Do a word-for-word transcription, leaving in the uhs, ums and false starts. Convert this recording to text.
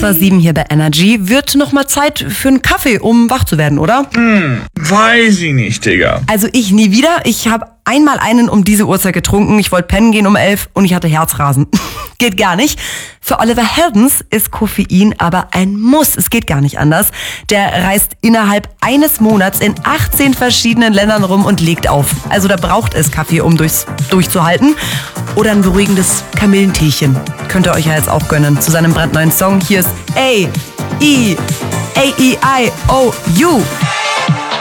vor sieben hier bei Energy. Wird noch mal Zeit für einen Kaffee, um wach zu werden, oder? Hm, weiß ich nicht, Digga. Also ich nie wieder. Ich habe einmal einen um diese Uhrzeit getrunken. Ich wollte pennen gehen um elf und ich hatte Herzrasen. Geht gar nicht. Für Oliver Heldens ist Koffein aber ein Muss. Es geht gar nicht anders. Der reist innerhalb eines Monats in achtzehn verschiedenen Ländern rum und legt auf. Also da braucht es Kaffee, um durchs, durchzuhalten. Oder ein beruhigendes Kamillenteechen. Könnt ihr euch ja jetzt auch gönnen. Zu seinem brandneuen Song. Hier ist A E A E I O U.